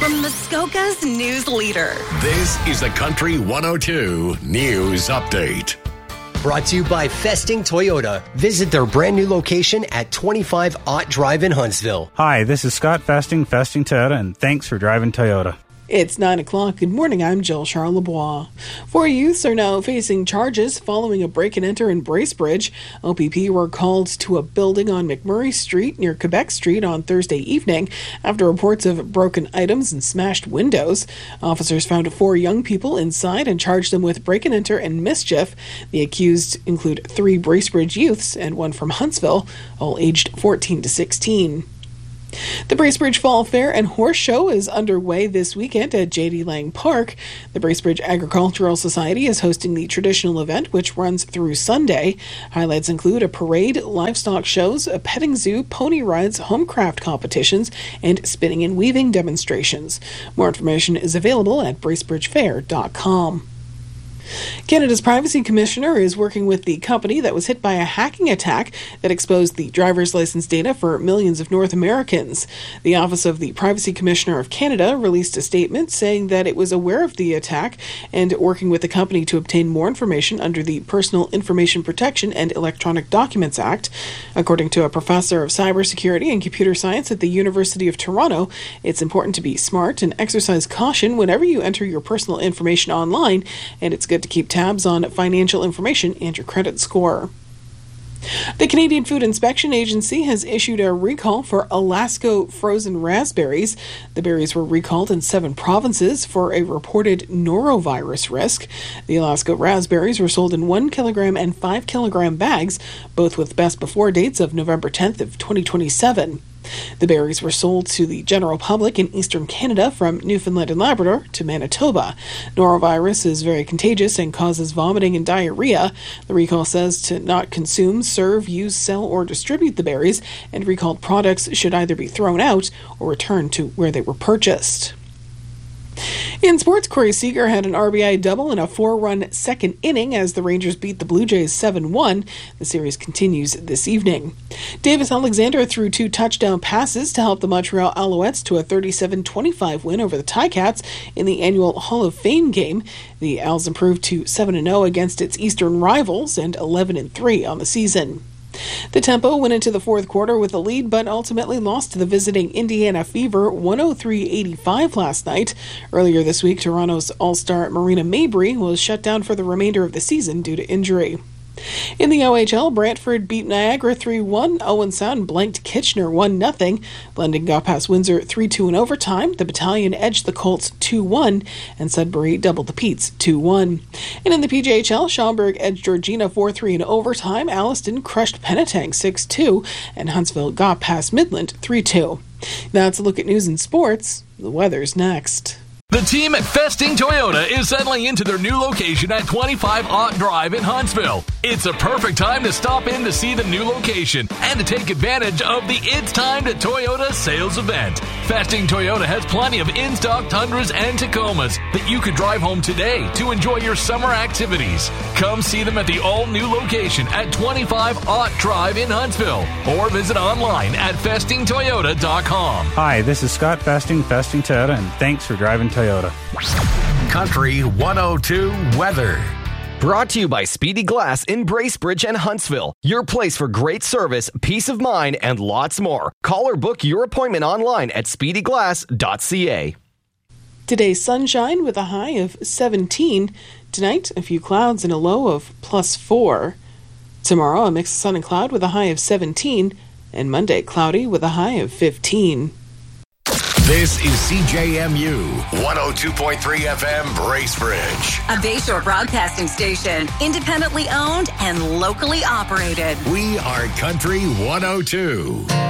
from Muskoka's news leader. This is the Country 102 News Update. Brought to you by Festing Toyota. Visit their brand new location at 25 Ott Drive in Huntsville. Hi, this is Scott Festing Toyota, and thanks for driving Toyota. It's 9 o'clock. Good morning. I'm Jill Charlebois. 4 youths are now facing charges following a break-and-enter in Bracebridge. OPP were called to a building on McMurray Street near Quebec Street on Thursday evening after reports of broken items and smashed windows. Officers found 4 young people inside and charged them with break-and-enter and mischief. The accused include 3 Bracebridge youths and 1 from Huntsville, all aged 14 to 16. The Bracebridge Fall Fair and Horse Show is underway this weekend at J.D. Lang Park. The Bracebridge Agricultural Society is hosting the traditional event, which runs through Sunday. Highlights include a parade, livestock shows, a petting zoo, pony rides, homecraft competitions, and spinning and weaving demonstrations. More information is available at bracebridgefair.com. Canada's Privacy Commissioner is working with the company that was hit by a hacking attack that exposed the driver's license data for millions of North Americans. The Office of the Privacy Commissioner of Canada released a statement saying that it was aware of the attack and working with the company to obtain more information under the Personal Information Protection and Electronic Documents Act. According to a professor of cybersecurity and computer science at the University of Toronto, it's important to be smart and exercise caution whenever you enter your personal information online, and it's good to keep tabs on financial information and your credit score. The Canadian Food Inspection Agency has issued a recall for Alaska frozen raspberries. The berries were recalled in 7 provinces for a reported norovirus risk. The Alaska raspberries were sold in 1 kilogram and 5 kilogram bags, both with best before dates of November 10th of 2027. The berries were sold to the general public in eastern Canada from Newfoundland and Labrador to Manitoba. Norovirus is very contagious and causes vomiting and diarrhea. The recall says to not consume, serve, use, sell, or distribute the berries, and recalled products should either be thrown out or returned to where they were purchased. In sports, Corey Seager had an RBI double in a 4-run second inning as the Rangers beat the Blue Jays 7-1. The series continues this evening. Davis Alexander threw 2 touchdown passes to help the Montreal Alouettes to a 37-25 win over the Ticats in the annual Hall of Fame game. The Owls improved to 7-0 against its eastern rivals and 11-3 on the season. The Tempo went into the 4th quarter with a lead, but ultimately lost to the visiting Indiana Fever 103-85 last night. Earlier this week, Toronto's all-star Marina Mabrey was shut down for the remainder of the season due to injury. In the OHL, Brantford beat Niagara 3-1. Owen Sound blanked Kitchener 1-0. London got past Windsor 3-2 in overtime. The Battalion edged the Colts 2-1, and Sudbury doubled the Petes 2-1. And in the PJHL, Schaumburg edged Georgina 4-3 in overtime. Alliston crushed Penetang 6-2, and Huntsville got past Midland 3-2. That's a look at news and sports. The weather's next. The team at Festing Toyota is settling into their new location at 25 Ott Drive in Huntsville. It's a perfect time to stop in to see the new location and to take advantage of the It's Time to Toyota sales event. Festing Toyota has plenty of in-stock Tundras and Tacomas that you could drive home today to enjoy your summer activities. Come see them at the all-new location at 25 Ott Drive in Huntsville or visit online at festingtoyota.com. Hi, this is Scott Festing Toyota, and thanks for driving Toyota. Country 102 Weather. Brought to you by Speedy Glass in Bracebridge and Huntsville. Your place for great service, peace of mind, and lots more. Call or book your appointment online at speedyglass.ca. Today's sunshine with a high of 17. Tonight, a few clouds and a low of +4. Tomorrow, a mix of sun and cloud with a high of 17. And Monday, cloudy with a high of 15. This is CJMU 102.3 FM Bracebridge. A Bayshore broadcasting station, independently owned and locally operated. We are Country 102.